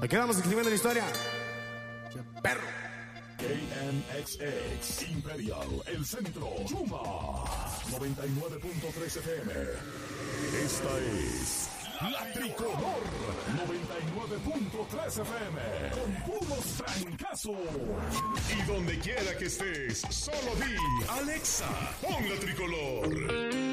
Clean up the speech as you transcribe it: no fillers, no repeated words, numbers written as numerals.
Aquí vamos escribiendo la historia. Perro. KMXX Imperial, El Centro, Chuma 99.3 FM. Esta es La Tricolor 99.3 FM con puros trancazos. Y donde quiera que estés, solo di Alexa, pon La Tricolor.